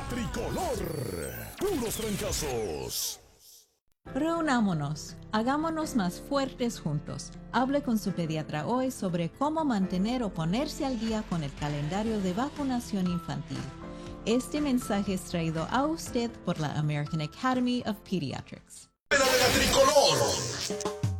Tricolor, puros trancazos. Reunámonos, hagámonos más fuertes juntos. Hable con su pediatra hoy sobre cómo mantener o ponerse al día con el calendario de vacunación infantil. Este mensaje es traído a usted por la American Academy of Pediatrics. ¡La de la Tricolor!